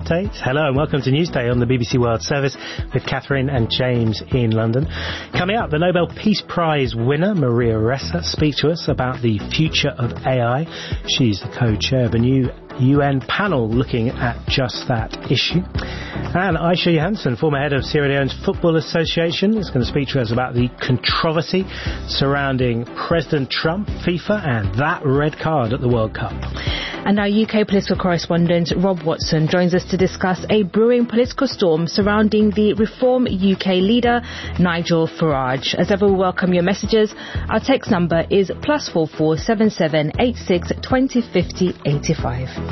update. Hello and welcome to Newsday on the BBC World Service with Catherine and James in London. Coming up, the Nobel Peace Prize winner Maria Ressa speaks to us about the future of AI. She's the co-chair of a new UN panel looking at just that issue. And Aisha Johansson, former head of Sierra Leone's Football Association, is going to speak to us about the controversy surrounding President Trump, FIFA and that red card at the World Cup. And our UK political correspondent Rob Watson joins us to discuss a brewing political storm surrounding the Reform UK leader Nigel Farage. As ever, we welcome your messages. Our text number is +44 77 86 20 50 85.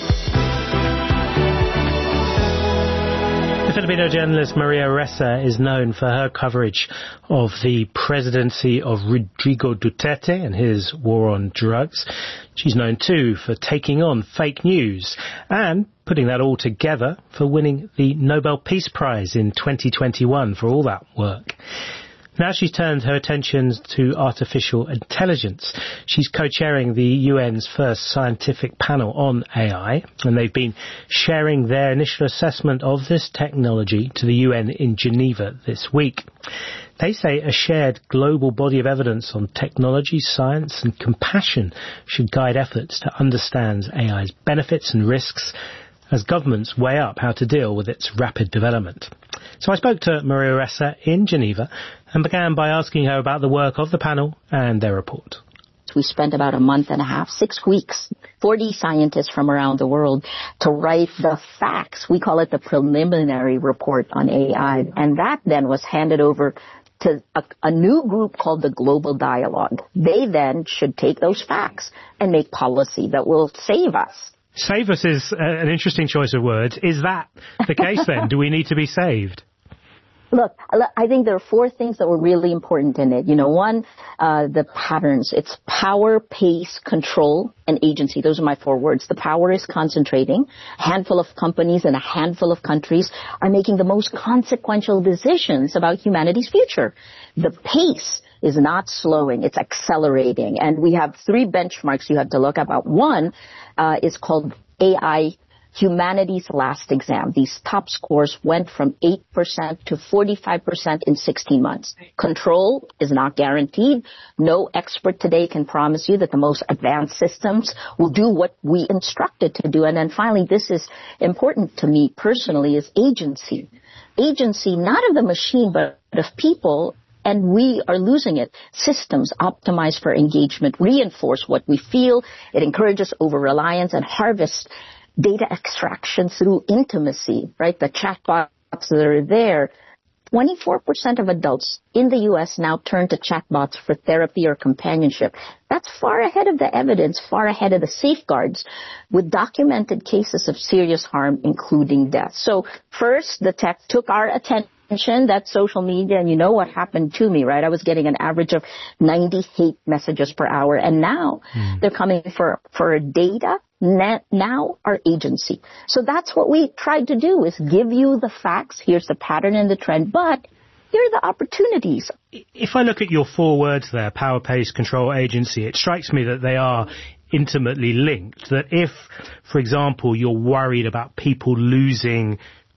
The Filipino journalist Maria Ressa is known for her coverage of the presidency of Rodrigo Duterte and his war on drugs. She's known too for taking on fake news and putting that all together for winning the Nobel Peace Prize in 2021 for all that work. Now she's turned her attention to artificial intelligence. She's co-chairing the UN's first scientific panel on AI, and they've been sharing their initial assessment of this technology to the UN in Geneva this week. They say a shared global body of evidence on technology, science and compassion should guide efforts to understand AI's benefits and risks as governments weigh up how to deal with its rapid development. So I spoke to Maria Ressa in Geneva and began by asking her about the work of the panel and their report. We spent about a month and a half, 6 weeks, 40 scientists from around the world to write the facts. We call it the preliminary report on AI. And that then was handed over to a new group called the Global Dialogue. They then should take those facts and make policy that will save us. Save us is an interesting choice of words. Is that the case then? Do we need to be saved? Look, I think there are 4 things that were really important in it. One, the patterns. It's power, pace, control, and agency. Those are my 4 words. The power is concentrating. A handful of companies and a handful of countries are making the most consequential decisions about humanity's future. The pace is not slowing. It's accelerating. And we have 3 benchmarks you have to look about. One is called AI Humanity's Last Exam. These top scores went from 8% to 45% in 16 months. Control is not guaranteed. No expert today can promise you that the most advanced systems will do what we instruct it to do. And then finally, this is important to me personally, is agency. Agency, not of the machine, but of people. And we are losing it. Systems optimized for engagement reinforce what we feel. It encourages over-reliance and harvests data extraction through intimacy, right? The chatbots that are there. 24% of adults in the U.S. now turn to chatbots for therapy or companionship. That's far ahead of the evidence, far ahead of the safeguards, with documented cases of serious harm, including death. So first, the tech took our attention. That's social media, and you know what happened to me, right? I was getting an average of 90 hate messages per hour, and now they're coming for data, now our agency. So that's what we tried to do, is give you the facts. Here's the pattern and the trend, but here are the opportunities. If I look at your 4 words there, power, pace, control, agency, it strikes me that they are intimately linked. That if, for example, you're worried about people losing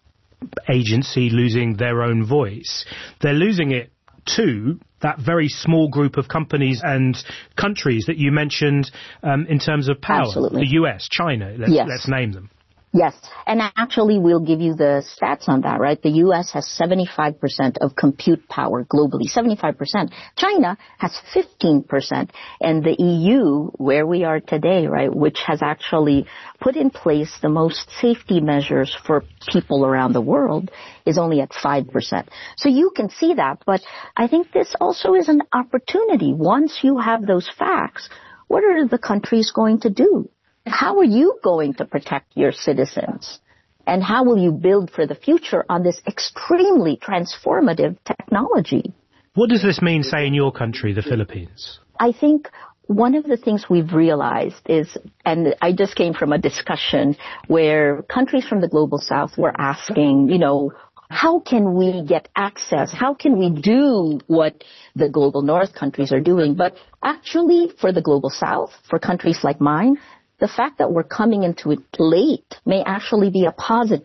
agency, losing their own voice, they're losing it to that very small group of companies and countries that you mentioned in terms of power. Absolutely. The US, China, let's name them. Yes, and actually we'll give you the stats on that, right? The U.S. has 75% of compute power globally, 75%. China has 15%. And the EU, where we are today, right, which has actually put in place the most safety measures for people around the world, is only at 5%. So you can see that, but I think this also is an opportunity. Once you have those facts, what are the countries going to do? How are you going to protect your citizens? And how will you build for the future on this extremely transformative technology? What does this mean, say, in your country, the Philippines? I think one of the things we've realized is, and I just came from a discussion where countries from the Global South were asking, how can we get access? How can we do what the Global North countries are doing? But actually, for the Global South, for countries like mine, the fact that we're coming into it late may actually be a positive.